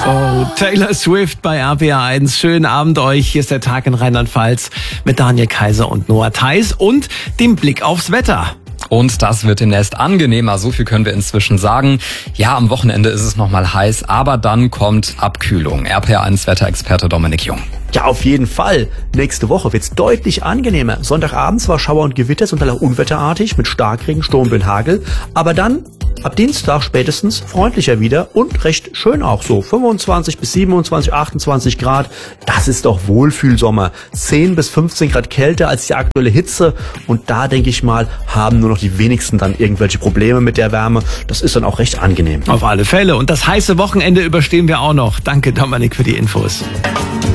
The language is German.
Oh, Taylor Swift bei RPA1. Schönen Abend euch. Hier ist der Tag in Rheinland-Pfalz mit Daniel Kaiser und Noah Theis und dem Blick aufs Wetter. Und das wird demnächst angenehmer, so viel können wir inzwischen sagen. Ja, am Wochenende ist es nochmal heiß, aber dann kommt Abkühlung. RPA1 Wetterexperte Dominik Jung. Ja, auf jeden Fall. Nächste Woche wird's deutlich angenehmer. Sonntagabends war Schauer und Gewitter, zum Teil auch unwetterartig mit Starkregen, Sturmwind, Hagel. Aber dann ab Dienstag spätestens freundlicher wieder und recht schön auch so. 25 bis 27, 28 Grad. Das ist doch Wohlfühlsommer. 10 bis 15 Grad kälter als die aktuelle Hitze. Und da, denke ich mal, haben nur noch die wenigsten dann irgendwelche Probleme mit der Wärme. Das ist dann auch recht angenehm. Auf alle Fälle. Und das heiße Wochenende überstehen wir auch noch. Danke, Dominik, für die Infos.